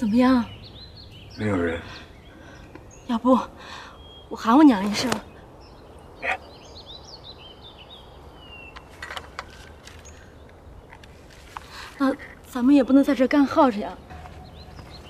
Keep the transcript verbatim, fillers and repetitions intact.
怎么样？ 没有人。 要不我喊我娘一声？ 别。 那咱们也不能在这干耗着呀。